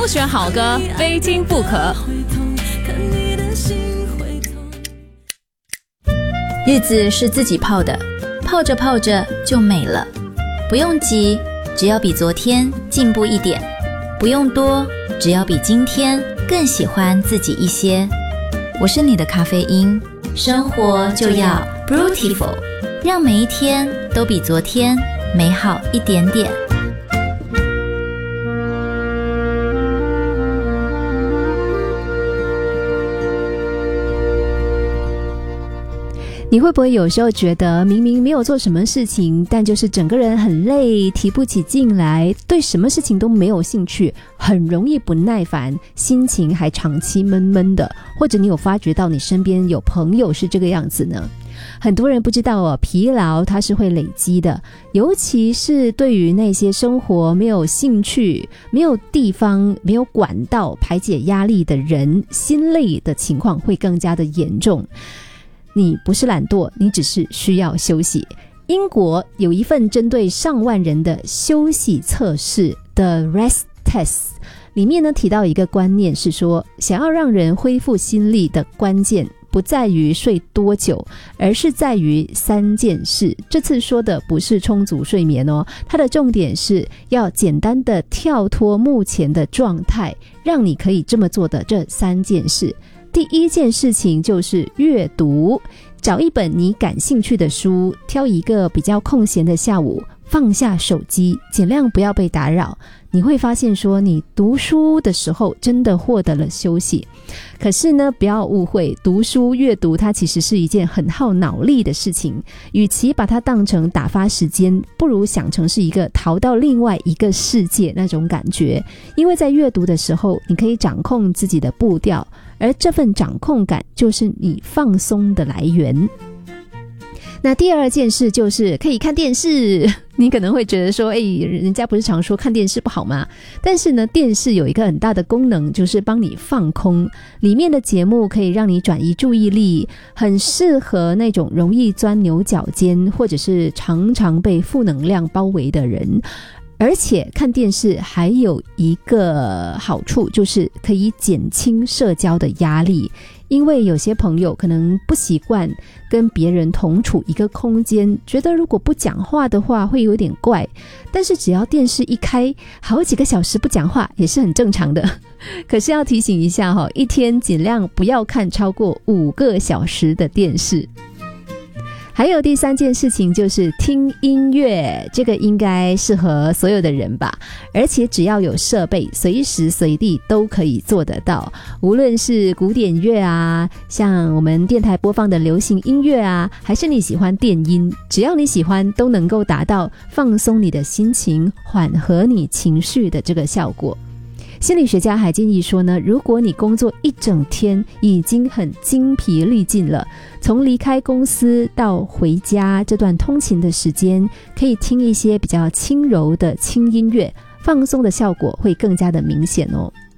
喜欢好歌，非听不可。 日子是自己泡的，泡着泡着就美了。不用急，只要比昨天进步一点；不用多，只要比今天更喜欢自己一些。我是你的咖啡因，生活就要 Beautiful， 让每一天都比昨天美好一点点。 你会不会有时候觉得明明没有做什么事情，但就是整个人很累，提不起劲来，对什么事情都没有兴趣，很容易不耐烦，心情还长期闷闷的？或者你有发觉到你身边有朋友是这个样子呢？很多人不知道疲劳它是会累积的，尤其是对于那些生活没有兴趣、没有地方、没有管道排解压力的人，心累的情况会更加的严重。你不是懒惰，你只是需要休息。英国有一份针对上万人的休息测试 The Rest Test， 里面呢提到一个观念是说，想要让人恢复心力的关键不在于睡多久，而是在于3件事。这次说的不是充足睡眠哦，它的重点是要简单的跳脱目前的状态，让你可以这么做的这3件事。第一件事情就是阅读，找一本你感兴趣的书，挑一个比较空闲的下午，放下手机，尽量不要被打扰。你会发现说，你读书的时候真的获得了休息。可是呢，不要误会，读书阅读它其实是一件很耗脑力的事情，与其把它当成打发时间，不如想成是一个逃到另外一个世界那种感觉。因为在阅读的时候，你可以掌控自己的步调，而这份掌控感就是你放松的来源。那第二件事就是可以看电视。你可能会觉得说，人家不是常说看电视不好吗？但是呢，电视有一个很大的功能，就是帮你放空。里面的节目可以让你转移注意力，很适合那种容易钻牛角尖，或者是常常被负能量包围的人。而且看电视还有一个好处，就是可以减轻社交的压力。因为有些朋友可能不习惯跟别人同处一个空间，觉得如果不讲话的话会有点怪，但是只要电视一开，好几个小时不讲话也是很正常的。可是要提醒一下一天尽量不要看超过5个小时的电视。还有第3件事情就是听音乐，这个应该适合所有的人吧，而且只要有设备，随时随地都可以做得到。无论是古典乐啊，像我们电台播放的流行音乐啊，还是你喜欢电音，只要你喜欢，都能够达到放松你的心情，缓和你情绪的这个效果。心理学家还建议说呢，如果你工作一整天已经很精疲力尽了，从离开公司到回家这段通勤的时间，可以听一些比较轻柔的轻音乐，放松的效果会更加的明显哦。